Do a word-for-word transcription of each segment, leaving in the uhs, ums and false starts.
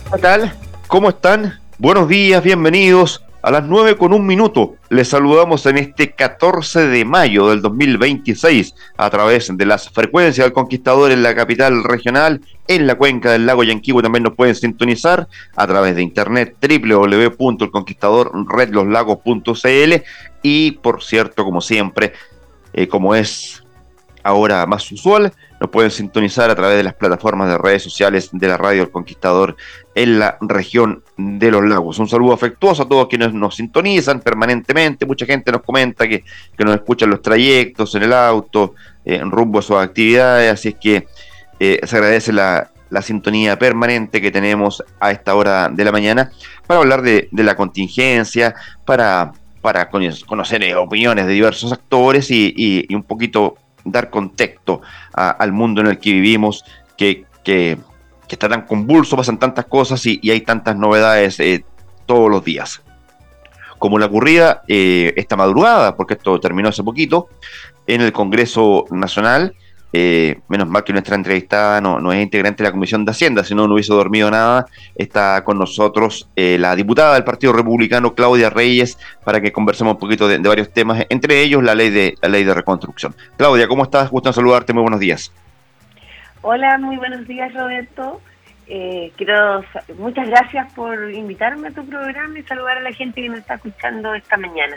¿Qué tal? ¿Cómo están? Buenos días, bienvenidos a las nueve con un minuto. Les saludamos en este catorce de mayo del dos mil veintiséis a través de las frecuencias del Conquistador en la capital regional, en la cuenca del lago Yanquihue también nos pueden sintonizar a través de internet doble u doble u doble u punto el conquistador red los lagos punto c l y por cierto, como siempre, eh, como es ahora más usual, nos pueden sintonizar a través de las plataformas de redes sociales de la Radio El Conquistador en la región de los lagos. Un saludo afectuoso a todos quienes nos sintonizan permanentemente. Mucha gente nos comenta que, que nos escuchan los trayectos, en el auto, eh, en rumbo a sus actividades, así es que eh, se agradece la, la sintonía permanente que tenemos a esta hora de la mañana para hablar de, de la contingencia, para, para conocer eh, opiniones de diversos actores y, y, y un poquito dar contexto a, al mundo en el que vivimos, que, que, que está tan convulso, pasan tantas cosas y, y hay tantas novedades eh, todos los días. Como la ocurrida eh, esta madrugada, porque esto terminó hace poquito, en el Congreso Nacional, eh, menos mal que nuestra entrevistada no, no es integrante de la Comisión de Hacienda, si no, no hubiese dormido nada. Está con nosotros eh, la diputada del Partido Republicano, Claudia Reyes, para que conversemos un poquito de, de varios temas, entre ellos la ley de la ley de reconstrucción. Claudia, ¿cómo estás? Gusto en saludarte, muy buenos días. Hola, muy buenos días, Roberto. Eh, quiero muchas gracias por invitarme a tu programa y saludar a la gente que nos está escuchando esta mañana.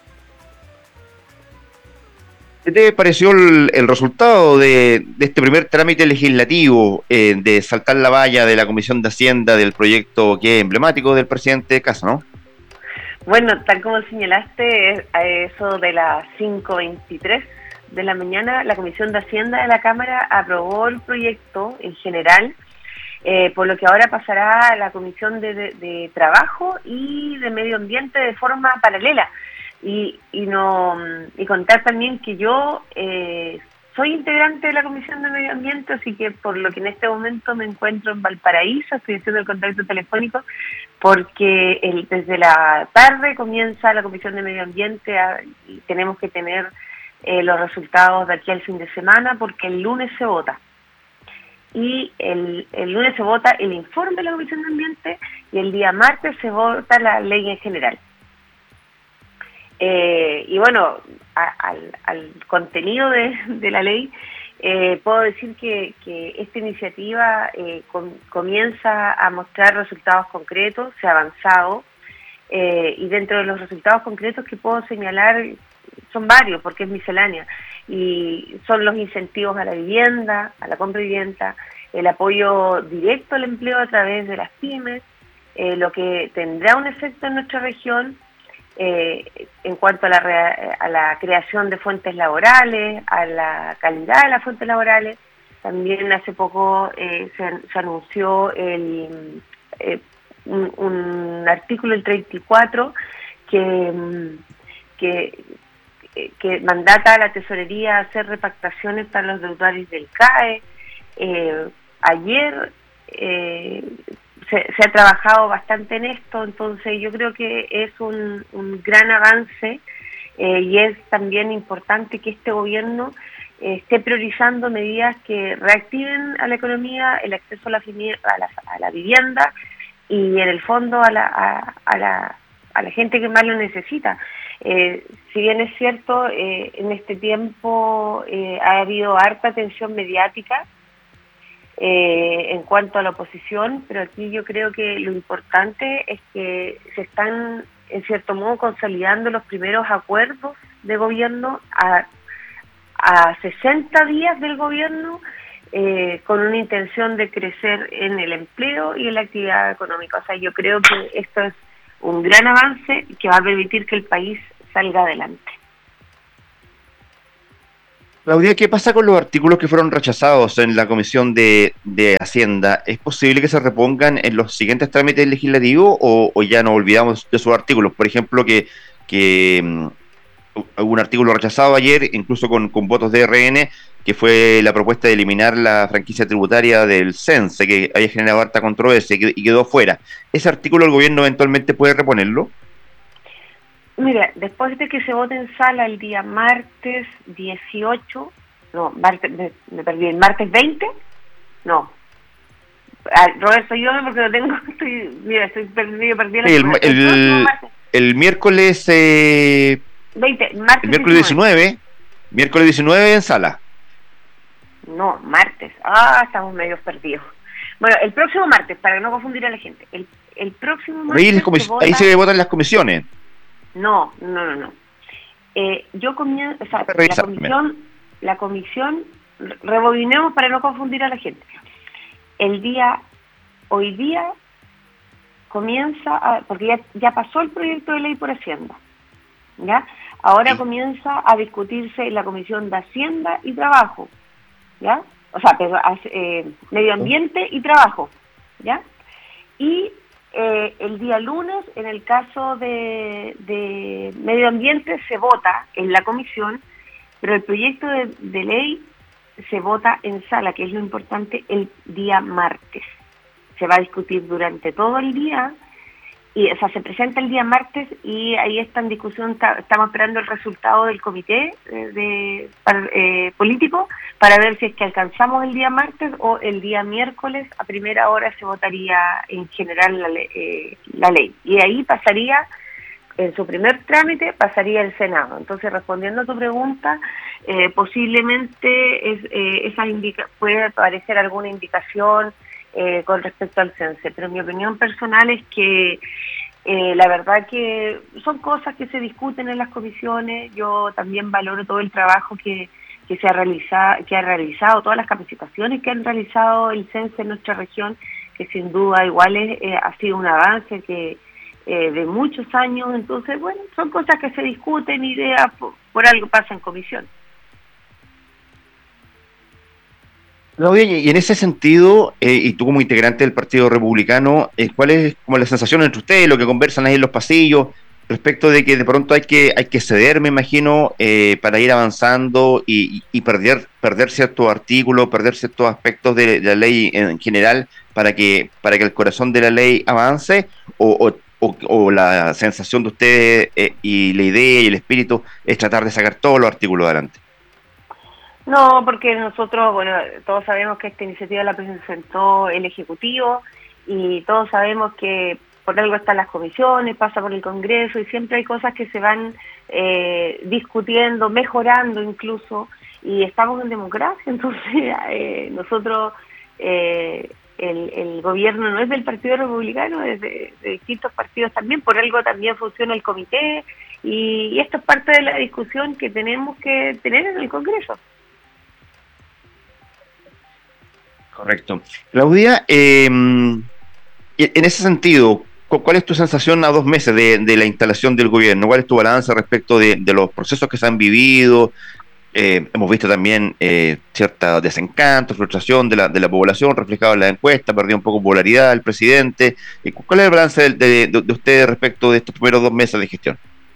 ¿Qué te pareció el, el resultado de, de este primer trámite legislativo eh, de saltar la valla de la Comisión de Hacienda del proyecto que es emblemático del presidente Kast, ¿no? Bueno, tal como señalaste, a eso de las cinco veintitrés de la mañana, la Comisión de Hacienda de la Cámara aprobó el proyecto en general, eh, por lo que ahora pasará a la Comisión de, de, de Trabajo y de Medio Ambiente de forma paralela. Y, y no y contar también que yo eh, soy integrante de la Comisión de Medio Ambiente, así que por lo que en este momento me encuentro en Valparaíso, estoy haciendo el contacto telefónico, porque el, desde la tarde comienza la Comisión de Medio Ambiente a, y tenemos que tener eh, los resultados de aquí al fin de semana, porque el lunes se vota. Y el, el lunes se vota el informe de la Comisión de Ambiente y el día martes se vota la ley en general. Eh, y bueno, a, al, al contenido de, de la ley, eh, puedo decir que, que esta iniciativa eh, com, comienza a mostrar resultados concretos, se ha avanzado, eh, y dentro de los resultados concretos que puedo señalar son varios, porque es miscelánea, y son los incentivos a la vivienda, a la compra de vivienda, el apoyo directo al empleo a través de las pymes, eh, lo que tendrá un efecto en nuestra región, Eh, en cuanto a la, a la creación de fuentes laborales, a la calidad de las fuentes laborales. También hace poco eh, se, se anunció el, eh, un, un artículo, el treinta y cuatro, que, que, que mandata a la tesorería a hacer repactaciones para los deudores del C A E. Eh, ayer eh, Se, se ha trabajado bastante en esto, entonces yo creo que es un, un gran avance, eh, y es también importante que este gobierno eh, esté priorizando medidas que reactiven a la economía, el acceso a la, a la, a la vivienda y en el fondo a la, a, a la, a la gente que más lo necesita. Eh, si bien es cierto, eh, en este tiempo eh, ha habido harta atención mediática Eh, en cuanto a la oposición, pero aquí yo creo que lo importante es que se están, en cierto modo, consolidando los primeros acuerdos de gobierno a, a sesenta días del gobierno, eh, con una intención de crecer en el empleo y en la actividad económica. O sea, yo creo que esto es un gran avance que va a permitir que el país salga adelante. Claudia, ¿qué pasa con los artículos que fueron rechazados en la Comisión de, de Hacienda? ¿Es posible que se repongan en los siguientes trámites legislativos o, o ya nos olvidamos de esos artículos? Por ejemplo, que, que um, hubo un artículo rechazado ayer, incluso con, con votos de R N, que fue la propuesta de eliminar la franquicia tributaria del CENSE, que había generado harta controversia y quedó fuera. ¿Ese artículo el gobierno eventualmente puede reponerlo? Mira, después de que se vote en sala el día martes dieciocho, no, martes, me, me perdí, el martes veinte, no, Ah, Roberto, ayúdame porque lo tengo, estoy, mira, estoy perdido, perdido. Sí, el, El, el próximo el, martes. el miércoles, eh, veinte, el martes miércoles diecinueve. diecinueve, miércoles diecinueve en sala. No, martes. Ah, estamos medio perdidos. Bueno, el próximo martes, para no confundir a la gente, el, el próximo Ahí, martes se ahí vota... se votan las comisiones. No, no, no, no. Eh, yo comienzo, o sea, la Revisar primero. comisión, la comisión, rebobinemos para no confundir a la gente. El día, hoy día comienza, a, porque ya, ya pasó el proyecto de ley por Hacienda, ¿ya? Ahora Sí. comienza a discutirse en la Comisión de Hacienda y Trabajo, ¿ya? O sea, pero, eh, Medio Ambiente y Trabajo, ¿ya? Y eh, el día lunes, en el caso de, de Medio Ambiente, se vota en la comisión, pero el proyecto de, de ley se vota en sala, que es lo importante, el día martes. Se va a discutir durante todo el día, y, o sea, se presenta el día martes y ahí está en discusión, ta, estamos esperando el resultado del comité eh, de, para, eh, político para ver si es que alcanzamos el día martes o el día miércoles a primera hora se votaría en general la, eh, la ley. Y ahí pasaría, en su primer trámite, pasaría el Senado. Entonces, respondiendo a tu pregunta, eh, posiblemente es, eh, esa indica puede aparecer alguna indicación Eh, con respecto al censo, pero mi opinión personal es que eh, la verdad que son cosas que se discuten en las comisiones. Yo también valoro todo el trabajo que, que se ha realizado, que ha realizado, todas las capacitaciones que han realizado el censo en nuestra región, que sin duda igual es, eh, ha sido un avance que eh, de muchos años. Entonces, bueno, son cosas que se discuten, ideas, por, por algo pasa en comisión. Claudia, y en ese sentido, eh, y tú como integrante del Partido Republicano, eh, ¿cuál es como la sensación entre ustedes, lo que conversan ahí en los pasillos, respecto de que de pronto hay que hay que ceder, me imagino, eh, para ir avanzando y, y perder perder ciertos artículos, perder ciertos aspectos de, de la ley en general para que para que el corazón de la ley avance, o, o, o, o la sensación de ustedes eh, y la idea y el espíritu es tratar de sacar todos los artículos adelante? No, porque nosotros, bueno, todos sabemos que esta iniciativa la presentó el Ejecutivo y todos sabemos que por algo están las comisiones, pasa por el Congreso y siempre hay cosas que se van eh, discutiendo, mejorando incluso, y estamos en democracia. Entonces eh, nosotros, eh, el, el gobierno no es del Partido Republicano, es de, de distintos partidos también, por algo también funciona el comité y, y esto es parte de la discusión que tenemos que tener en el Congreso. Correcto. Claudia, eh, en ese sentido, ¿cuál es tu sensación a dos meses de, de la instalación del gobierno? ¿Cuál es tu balance respecto de, de los procesos que se han vivido? Eh, hemos visto también eh, cierta desencanto, frustración de la, de la población reflejado en la encuesta, perdió un poco popularidad el presidente. ¿Cuál es el balance de, de, de ustedes respecto de estos primeros dos meses de gestión?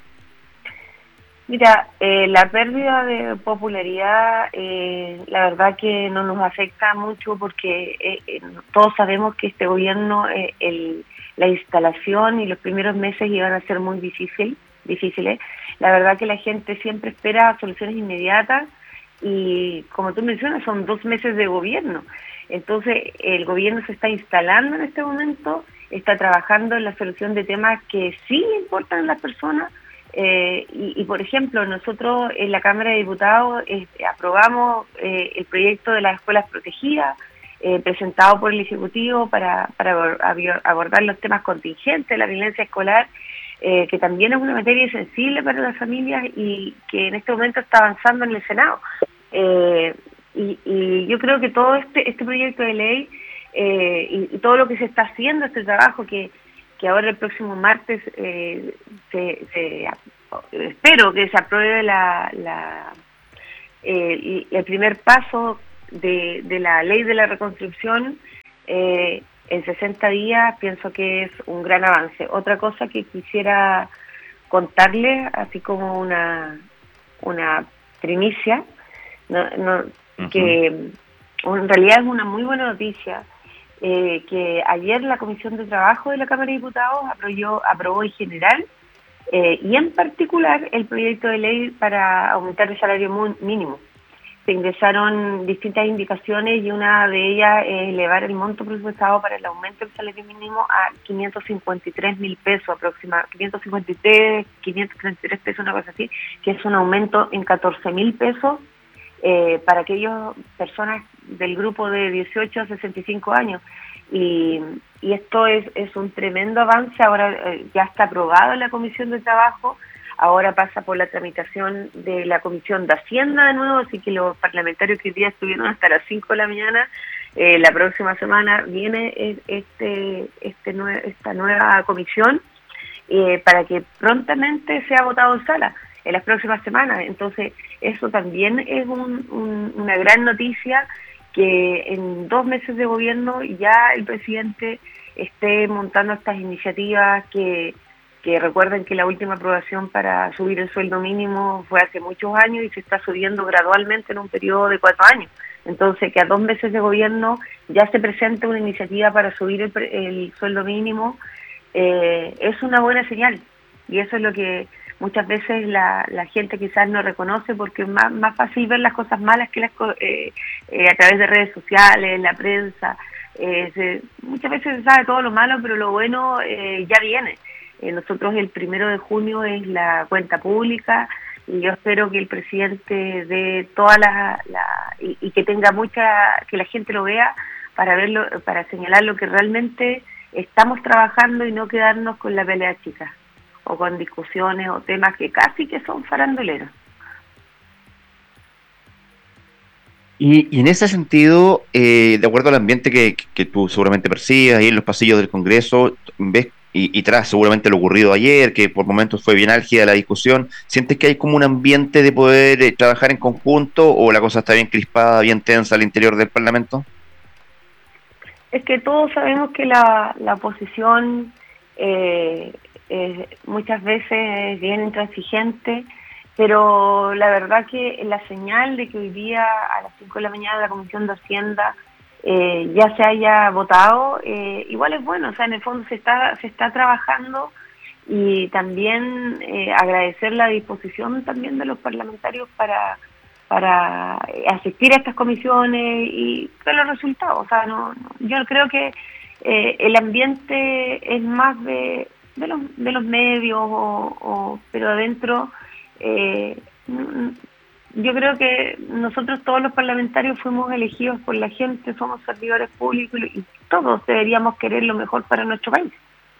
Mira, eh, la pérdida de popularidad, eh, la verdad que no nos afecta mucho porque eh, eh, todos sabemos que este gobierno, eh, el, la instalación y los primeros meses iban a ser muy difícil, difíciles. La verdad que la gente siempre espera soluciones inmediatas y, como tú mencionas, son dos meses de gobierno. Entonces, el gobierno se está instalando en este momento, está trabajando en la solución de temas que sí le importan a las personas. Eh, y, y, por ejemplo, nosotros en la Cámara de Diputados eh, aprobamos eh, el proyecto de las escuelas protegidas, eh, presentado por el Ejecutivo para, para abordar los temas contingentes, la violencia escolar, eh, que también es una materia sensible para las familias y que en este momento está avanzando en el Senado. Eh, y, y yo creo que todo este, este proyecto de ley eh, y, y todo lo que se está haciendo, este trabajo que que ahora el próximo martes eh, se, se espero que se apruebe la, la eh, el primer paso de, de la ley de la reconstrucción eh, en sesenta días. Pienso que es un gran avance. Otra cosa que quisiera contarles, así como una una primicia, no, no, uh-huh. que en realidad es una muy buena noticia. Eh, que ayer la Comisión de Trabajo de la Cámara de Diputados aprobó, aprobó en general eh, y en particular el proyecto de ley para aumentar el salario mínimo. se ingresaron distintas indicaciones y una de ellas es elevar el monto presupuestado para el aumento del salario mínimo a quinientos cincuenta y tres mil pesos aproximadamente, quinientos cincuenta y tres, quinientos treinta y tres pesos, una cosa así, que es un aumento en catorce mil pesos eh, para aquellas personas del grupo de dieciocho a sesenta y cinco años. Y, y esto es, es un tremendo avance. Ahora eh, ya está aprobado en la Comisión de Trabajo. Ahora pasa por la tramitación de la Comisión de Hacienda de nuevo, así que los parlamentarios que hoy día estuvieron hasta las cinco de la mañana, eh, la próxima semana viene este, este nue esta nueva comisión eh, para que prontamente sea votado en sala en las próximas semanas. Entonces, eso también es un, un, una gran noticia, que en dos meses de gobierno ya el presidente esté montando estas iniciativas que... que recuerden que la última aprobación para subir el sueldo mínimo fue hace muchos años y se está subiendo gradualmente en un periodo de cuatro años. Entonces, que a dos meses de gobierno ya se presente una iniciativa para subir el, el sueldo mínimo, eh, es una buena señal. Y eso es lo que muchas veces la, la gente quizás no reconoce, porque es más, más fácil ver las cosas malas que las eh, eh, a través de redes sociales, la prensa. Eh, se, muchas veces se sabe todo lo malo, pero lo bueno eh, ya viene. Eh, nosotros el primero de junio es la cuenta pública y yo espero que el presidente dé todas las la, y, y que tenga mucha, que la gente lo vea para verlo, para señalar lo que realmente estamos trabajando y no quedarnos con la pelea chica o con discusiones o temas que casi que son faranduleros. Y, y en ese sentido, eh, de acuerdo al ambiente que, que tú seguramente percibes ahí en los pasillos del Congreso, ves Y, y tras seguramente lo ocurrido ayer, que por momentos fue bien álgida la discusión, ¿sientes que hay como un ambiente de poder eh, trabajar en conjunto o la cosa está bien crispada, bien tensa al interior del Parlamento? Es que todos sabemos que la, la oposición eh, eh, muchas veces es bien intransigente, pero la verdad que la señal de que hoy día a las cinco de la mañana la Comisión de Hacienda Eh, ya se haya votado, eh, igual es bueno. O sea, en el fondo se está se está trabajando, y también eh, agradecer la disposición también de los parlamentarios para para asistir a estas comisiones y ver los resultados. O sea, no, no yo creo que eh, el ambiente es más de de los de los medios, o, o pero adentro eh, yo creo que nosotros todos los parlamentarios fuimos elegidos por la gente, somos servidores públicos y todos deberíamos querer lo mejor para nuestro país.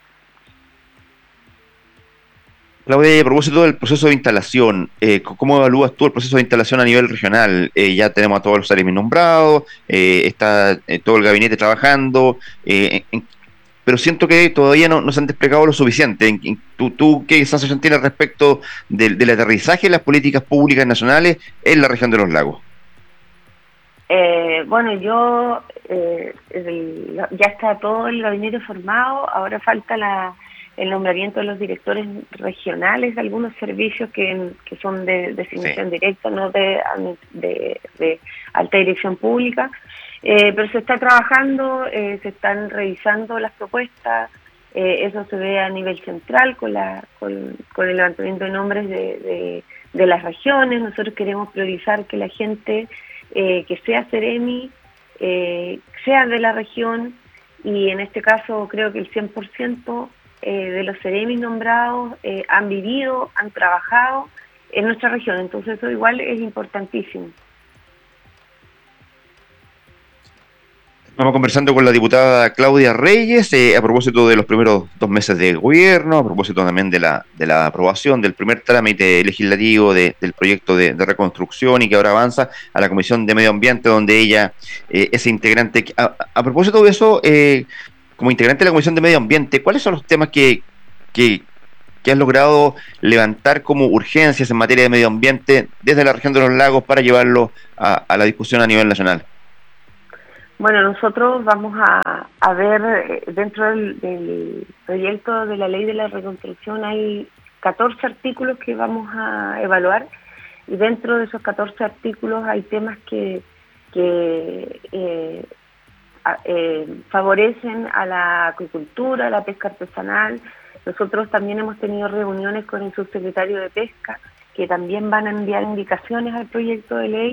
Claudia, a propósito del proceso de instalación, eh, ¿cómo evalúas tú el proceso de instalación a nivel regional? Eh, ya tenemos a todos los seremi nombrados, eh, está eh, todo el gabinete trabajando, eh, en, pero siento que todavía no, no se han desplegado lo suficiente. En, en, ¿tú, ¿Tú qué sensación tienes respecto del, del aterrizaje de las políticas públicas nacionales en la región de los lagos? Eh, bueno, yo eh, el, ya está todo el gabinete formado, ahora falta la, el nombramiento de los directores regionales de algunos servicios que, que son de designación sí. directa, no de, de, de alta dirección pública. Eh, pero se está trabajando, eh, se están revisando las propuestas, eh, eso se ve a nivel central con, la, con, con el levantamiento de nombres de, de, de las regiones. Nosotros queremos priorizar que la gente eh, que sea seremi eh, sea de la región, y en este caso creo que el cien por ciento eh, de los seremis nombrados eh, han vivido, han trabajado en nuestra región, entonces eso igual es importantísimo. Estamos conversando con la diputada Claudia Reyes eh, a propósito de los primeros dos meses de gobierno, a propósito también de la de la aprobación del primer trámite legislativo de, del proyecto de, de reconstrucción, y que ahora avanza a la Comisión de Medio Ambiente, donde ella eh, es integrante. A, a propósito de eso, eh, como integrante de la Comisión de Medio Ambiente, ¿cuáles son los temas que, que, que has logrado levantar como urgencias en materia de medio ambiente desde la región de los lagos para llevarlo a, a la discusión a nivel nacional? Bueno, nosotros vamos a, a ver, dentro del, del proyecto de la ley de la reconstrucción hay catorce artículos que vamos a evaluar, y dentro de esos catorce artículos hay temas que, que eh, a, eh, favorecen a la acuicultura, a la pesca artesanal. Nosotros también hemos tenido reuniones con el subsecretario de Pesca, que también van a enviar indicaciones al proyecto de ley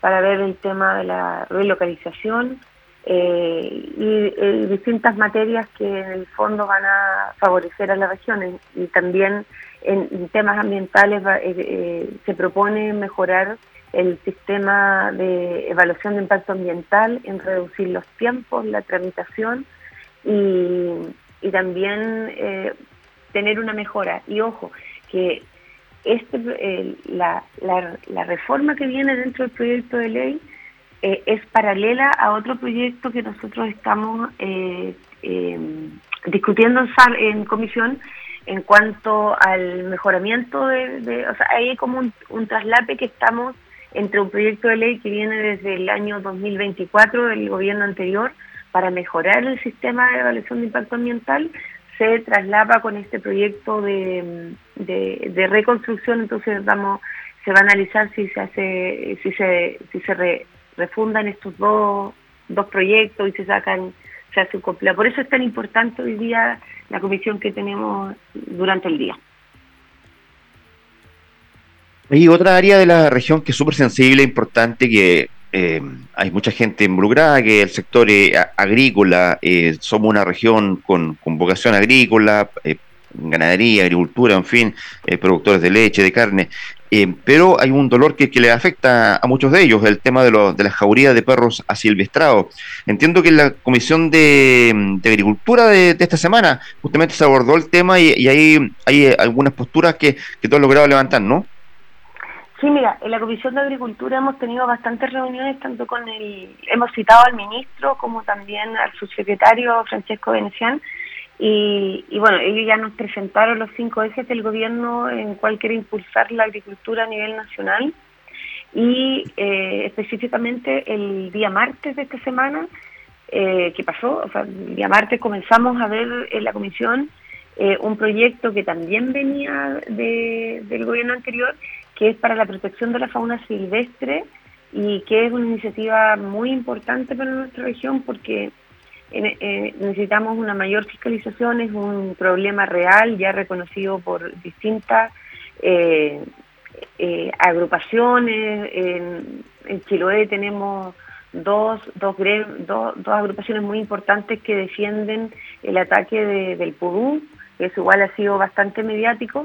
para ver el tema de la relocalización eh, y, y distintas materias que en el fondo van a favorecer a las regiones. Y también en, en temas ambientales eh, eh, se propone mejorar el sistema de evaluación de impacto ambiental, en reducir los tiempos, la tramitación y, y también eh, tener una mejora. Y ojo, que este eh, la, la, la reforma que viene dentro del proyecto de ley eh, es paralela a otro proyecto que nosotros estamos eh, eh, discutiendo en, sal, en comisión en cuanto al mejoramiento de, de o sea, hay como un, un traslape que estamos entre un proyecto de ley que viene desde el año dos mil veinticuatro del gobierno anterior para mejorar el sistema de evaluación de impacto ambiental, se traslapa con este proyecto de, de, de reconstrucción. Entonces vamos, se va a analizar si se hace, si se, si se re, refundan estos dos, dos proyectos y se sacan, se hace un completo. Por eso es tan importante hoy día la comisión que tenemos durante el día. Hay otra área de la región que es súper sensible, importante, que eh, hay mucha gente involucrada, que es el sector eh, agrícola. Eh, somos una región con, con vocación agrícola, eh, ganadería, agricultura, en fin, eh, productores de leche, de carne. Eh, pero hay un dolor que, que le afecta a muchos de ellos, el tema de, lo, de las jaurías de perros asilvestrados. Entiendo que en la Comisión de, de Agricultura de, de esta semana justamente se abordó el tema y, y hay, hay algunas posturas que, que tú has logrado levantar, ¿no? Sí, mira, en la Comisión de Agricultura hemos tenido bastantes reuniones, tanto con el, hemos citado al ministro como también al subsecretario Francesco Venecián, y, y bueno, ellos ya nos presentaron los cinco ejes del gobierno en cual quiere impulsar la agricultura a nivel nacional, y eh, específicamente el día martes de esta semana, eh, que pasó, o sea, el día martes comenzamos a ver en la comisión eh, un proyecto que también venía de, del gobierno anterior, que es para la protección de la fauna silvestre y que es una iniciativa muy importante para nuestra región porque eh, eh, necesitamos una mayor fiscalización, es un problema real ya reconocido por distintas eh, eh, agrupaciones. En, en Chiloé tenemos dos, dos, dos, dos agrupaciones muy importantes que defienden el ataque de, del pudú, que eso igual ha sido bastante mediático.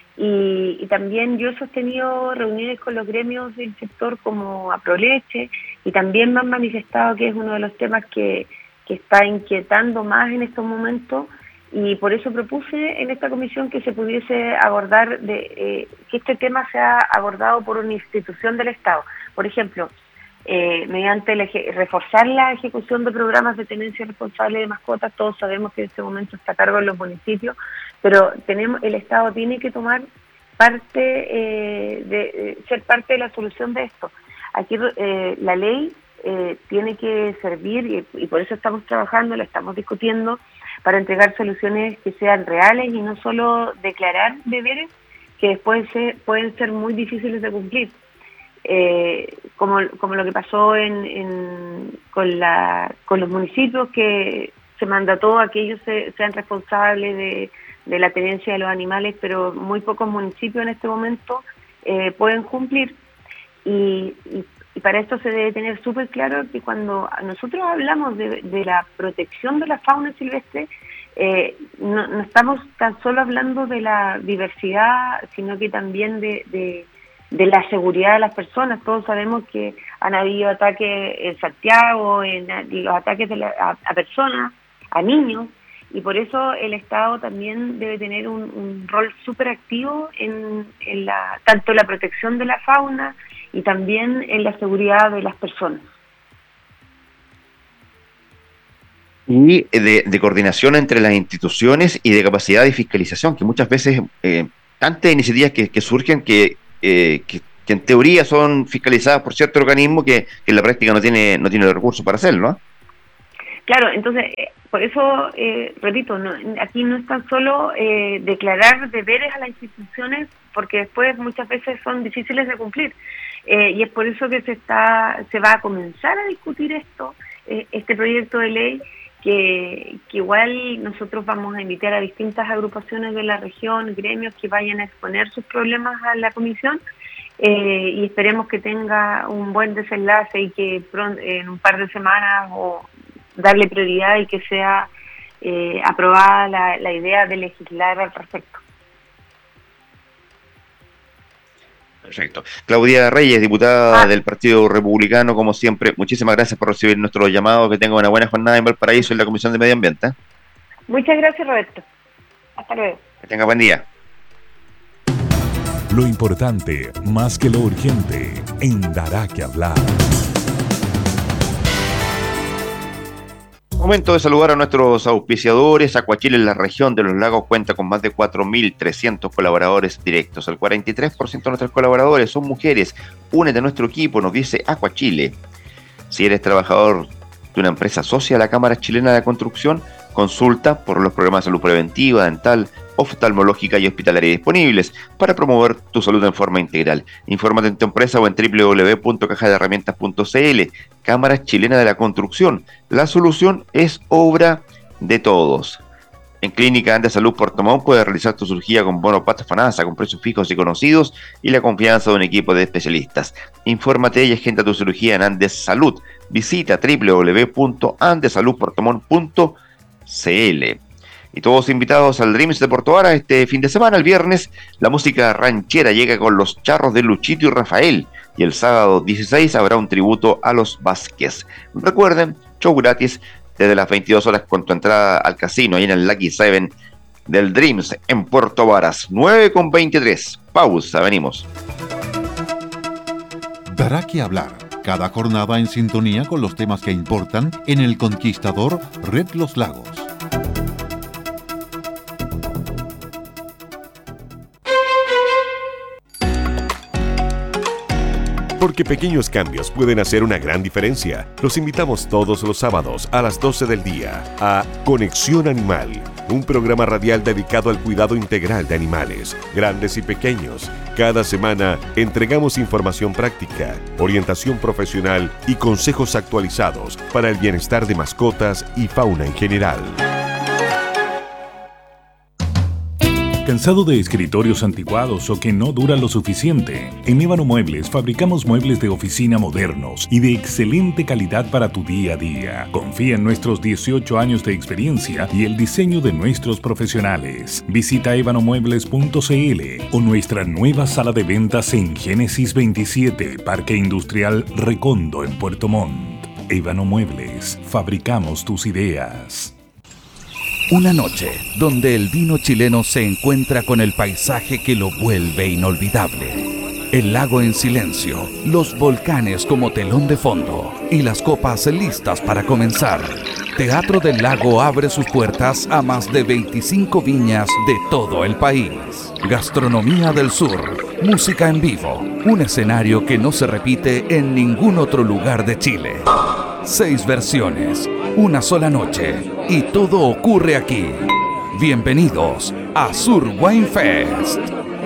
Y, y también yo he sostenido reuniones con los gremios del sector como Aproleche, y también me han manifestado que es uno de los temas que, que está inquietando más en estos momentos, y por eso propuse en esta comisión que se pudiese abordar, de eh, que este tema sea abordado por una institución del Estado. Por ejemplo, eh, mediante la, reforzar la ejecución de programas de tenencia responsable de mascotas. Todos sabemos que en este momento está a cargo de los municipios, pero tenemos, el Estado tiene que tomar parte, eh, de eh, ser parte de la solución de esto. Aquí eh, la ley eh, tiene que servir, y, y por eso estamos trabajando, la estamos discutiendo, para entregar soluciones que sean reales y no solo declarar deberes que después se, pueden ser muy difíciles de cumplir. Eh, como, como lo que pasó en, en, con, la, con los municipios, que se mandató a que ellos se, sean responsables de, de la tenencia de los animales, pero muy pocos municipios en este momento eh, pueden cumplir. Y, y, y para esto se debe tener súper claro que cuando nosotros hablamos de, de la protección de la fauna silvestre, eh, no, no estamos tan solo hablando de la diversidad, sino que también de, de de la seguridad de las personas. Todos sabemos que han habido ataques en Santiago, en los ataques de la, a, a personas, a niños, y por eso el Estado también debe tener un, un rol súper activo en, en la, tanto en la protección de la fauna y también en la seguridad de las personas. Y de, de coordinación entre las instituciones y de capacidad de fiscalización, que muchas veces eh, tantas iniciativas que, que surgen que Eh, que, que en teoría son fiscalizadas por cierto organismo que, que en la práctica no tiene no tiene los recursos para hacerlo, ¿no? Claro, entonces, eh, por eso, eh, repito, no, aquí no es tan solo eh, declarar deberes a las instituciones, porque después muchas veces son difíciles de cumplir, eh, y es por eso que se está se va a comenzar a discutir esto, eh, este proyecto de ley, que, que igual nosotros vamos a invitar a distintas agrupaciones de la región, gremios que vayan a exponer sus problemas a la comisión, eh, y esperemos que tenga un buen desenlace y que pronto, en un par de semanas o darle prioridad y que sea eh, aprobada la, la idea de legislar al respecto. Perfecto. Claudia Reyes, diputada Ah. del Partido Republicano, como siempre, muchísimas gracias por recibir nuestro llamado. Que tenga una buena jornada en Valparaíso en la Comisión de Medio Ambiente. ¿eh? Muchas gracias, Roberto. Hasta luego. Que tenga buen día. Lo importante, más que lo urgente, en Dará que hablar. Momento de saludar a nuestros auspiciadores. Aquachile en la región de los lagos cuenta con más de cuatro mil trescientos colaboradores directos. El cuarenta y tres por ciento de nuestros colaboradores son mujeres. Únete a nuestro equipo, nos dice Aquachile. Si eres trabajador de una empresa socia a la Cámara Chilena de Construcción, consulta por los programas de salud preventiva, dental, oftalmológica y hospitalaria disponibles para promover tu salud en forma integral. Infórmate en tu empresa o en doble u doble u doble u punto caja de herramientas punto c l. Cámara Chilena de la Construcción. La solución es obra de todos. En Clínica Andes Salud Puerto Montt puedes realizar tu cirugía con bono Pat FANASA, con precios fijos y conocidos y la confianza de un equipo de especialistas. Infórmate y agenda tu cirugía en Andes Salud. Visita doble u doble u doble u punto andes salud puerto montt punto c l. Y todos invitados al Dreams de Porto Vara este fin de semana. El viernes la música ranchera llega con los charros de Luchito y Rafael. Y el sábado dieciséis habrá un tributo a los Vázquez. Recuerden, show gratis desde las veintidós horas con tu entrada al casino, ahí en el Lucky Seven del Dreams en Puerto Varas. nueve con veintitrés. Pausa, venimos. Dará que hablar. Cada jornada en sintonía con los temas que importan en El Conquistador Red Los Lagos. Porque pequeños cambios pueden hacer una gran diferencia. Los invitamos todos los sábados a las doce del día a Conexión Animal, un programa radial dedicado al cuidado integral de animales, grandes y pequeños. Cada semana entregamos información práctica, orientación profesional y consejos actualizados para el bienestar de mascotas y fauna en general. ¿Cansado de escritorios anticuados o que no duran lo suficiente? En Ébano Muebles fabricamos muebles de oficina modernos y de excelente calidad para tu día a día. Confía en nuestros dieciocho años de experiencia y el diseño de nuestros profesionales. Visita ébano muebles punto c l o nuestra nueva sala de ventas en Génesis veintisiete, Parque Industrial Recondo en Puerto Montt. Ébano Muebles, fabricamos tus ideas. Una noche donde el vino chileno se encuentra con el paisaje que lo vuelve inolvidable. El lago en silencio, los volcanes como telón de fondo y las copas listas para comenzar. Teatro del Lago abre sus puertas a más de veinticinco viñas de todo el país. Gastronomía del Sur, música en vivo, un escenario que no se repite en ningún otro lugar de Chile. Seis versiones, una sola noche y todo ocurre aquí. Bienvenidos a Sur Wine Fest.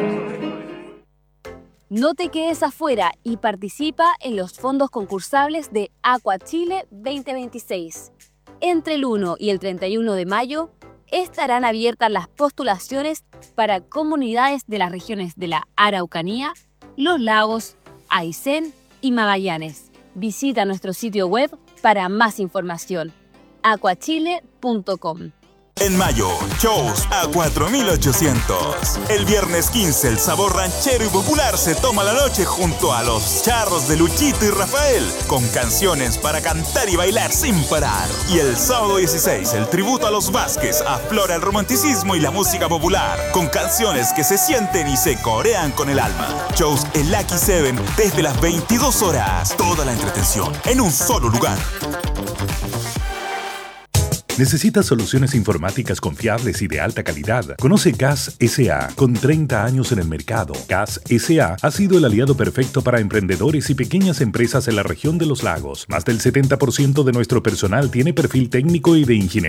No te quedes afuera y participa en los fondos concursables de Aqua Chile veinte veintiséis. Entre el uno y el treinta y uno de mayo estarán abiertas las postulaciones para comunidades de las regiones de la Araucanía, Los Lagos, Aysén y Magallanes. Visita nuestro sitio web para más información. aquachile punto com. En mayo, shows a cuatro mil ochocientos. El viernes quince, el sabor ranchero y popular se toma la noche junto a los charros de Luchito y Rafael, con canciones para cantar y bailar sin parar. Y el sábado dieciséis, el tributo a los Vázquez aflora el romanticismo y la música popular, con canciones que se sienten y se corean con el alma. Shows en Lucky Seven desde las veintidós horas. Toda la entretención en un solo lugar. ¿Necesitas soluciones informáticas confiables y de alta calidad? Conoce C A S S A Con treinta años en el mercado, C A S S A ha sido el aliado perfecto para emprendedores y pequeñas empresas en la región de los lagos. Más del setenta por ciento de nuestro personal tiene perfil técnico y de ingeniería